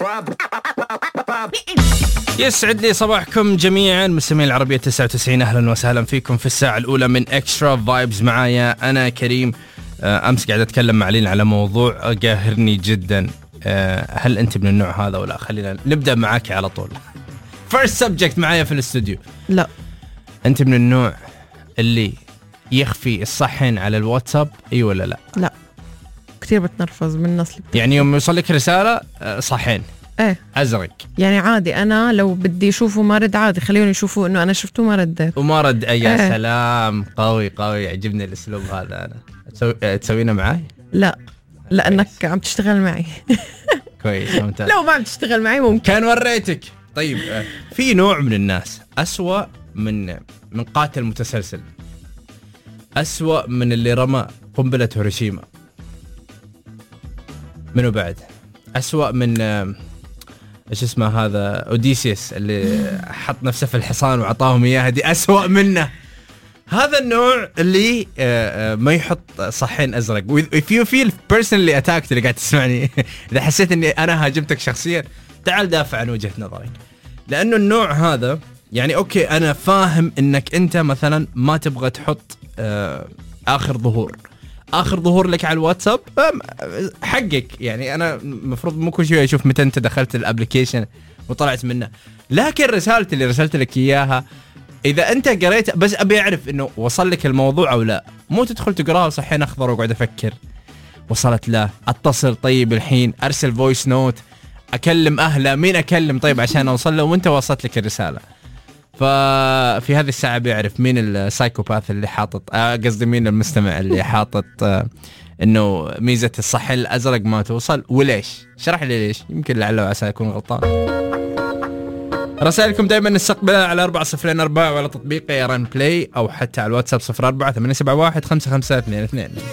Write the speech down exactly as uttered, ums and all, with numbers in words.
يسعد لي صباحكم جميعا مستمعين العربية تسعة وتسعين. أهلا وسهلا فيكم في الساعة الأولى من إكسترا فايبز. معايا أنا كريم. أمس قاعد أتكلم مع لين على موضوع قاهرني جدا. هل أنت من النوع هذا ولا؟ خلينا نبدأ معاك على طول. first subject معايا في الاستوديو. لا. أنت من النوع اللي يخفي الصحن على الواتساب أي ولا لا؟ لا كتير بتنرفز من الناس اللي بتخفي. يعني يوم يوصل لك رسالة صحن ايه أزرق، يعني عادي، أنا لو بدي يشوفوا ما رد عادي، خليهم يشوفوا إنه أنا شفته ما رديت وما رد. يا إيه. سلام، قوي قوي، يعجبني الأسلوب هذا. أنا تسوي تسوينا معاي؟ لا لأنك عم تشتغل معي. كويس، ممتاز. لو ما عم تشتغل معي ممكن كان وريتك. طيب، في نوع من الناس أسوأ من من قاتل متسلسل، أسوأ من اللي رمى قنبلة هيروشيما. منو بعد أسوأ من ايش اسمه هذا اوديسيس اللي حط نفسه في الحصان وعطاهم اياها؟ دي أسوأ منه. هذا النوع اللي ما يحط صحين ازرق. if you feel personally attacked اللي قاعد تسمعني، اذا حسيت اني انا هاجمتك شخصيا، تعال دافع عن وجهة نظرك. لانه النوع هذا يعني اوكي، انا فاهم انك انت مثلا ما تبغى تحط اخر ظهور اخر ظهور لك على الواتساب، حقك. يعني انا المفروض مو كل شويه اشوف متى انت دخلت الابلكيشن وطلعت منه. لكن رسالتي اللي رسلت لك اياها، اذا انت قريت بس ابي اعرف انه وصل لك الموضوع او لا، مو تدخل تقراها صحين اخضر وقاعد افكر وصلت له، اتصل طيب الحين، ارسل فويس نوت، اكلم اهله، مين اكلم طيب عشان اوصل له وانت وصلت لك الرساله. ففي هذه الساعة بيعرف مين السايكوباث اللي حاطط، قصدي مين المستمع اللي حاطط آه انه ميزة الصحن الازرق ما توصل، وليش؟ شرح لي ليش، يمكن لعله عسى يكون غلطان. رسائلكم دائما نستقبلها على أربعة صفر أربعة وعلى تطبيق يارن بلاي، او حتى على الواتساب صفر أربعة ثمانية سبعة واحد خمسة خمسة اثنين اثنين.